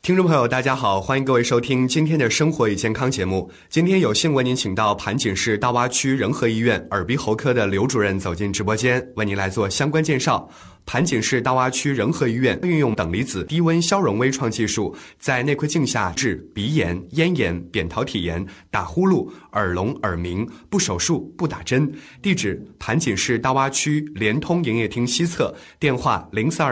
听众朋友大家好，欢迎各位收听今天的生活与健康节目。今天有幸为您请到盘锦市大洼区仁和医院耳鼻喉科的刘主任走进直播间，为您来做相关介绍。盘锦市大洼区仁和医院运用等离子低温消融微创技术，在内窥镜下治鼻炎、咽炎、扁桃体炎、打呼噜、耳聋耳鸣，不手术不打针。地址：盘锦市大洼区联通营业厅西侧，电话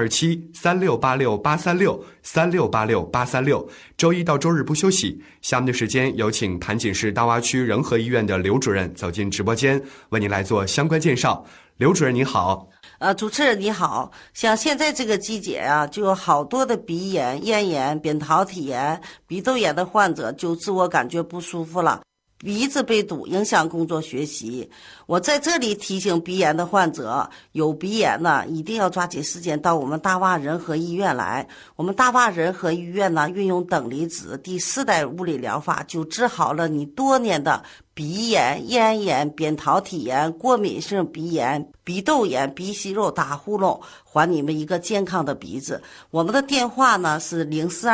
042736868363686836。周一到周日不休息。下面的时间有请盘锦市大洼区仁和医院的刘主任走进直播间，为您来做相关介绍。刘主任您好。 主持人你好，像现在这个季节啊，就有好多的鼻炎、咽炎、扁桃体炎、鼻窦炎的患者就自我感觉不舒服了，鼻子被堵，影响工作学习。我在这里提醒鼻炎的患者，有鼻炎呢，一定要抓紧时间到我们大洼仁和医院来。我们大洼仁和医院呢，运用等离子第4代物理疗法，就治好了你多年的鼻炎、咽炎、扁桃体炎、过敏性鼻炎、鼻窦炎、鼻息肉、打呼噜，还你们一个健康的鼻子。我们的电话呢是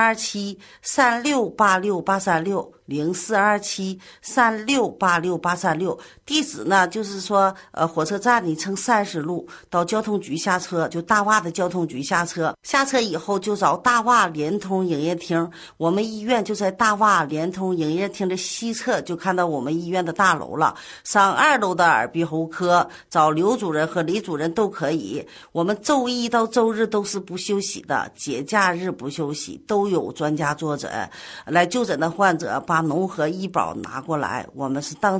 042736868360，042736868360。地址呢就是说，火车站你乘30路到交通局下车，就大洼的交通局下车。下车以后就找大洼联通营业厅，我们医院就在大洼联通营业厅的西侧，就看到我们医院的大楼了。上2楼的耳鼻喉科，找刘主任和李主任都可以。我们周一到周日都是不休息的，节假日不休息，都有专家坐诊。来就诊的患者把农合医保拿过来，我们是当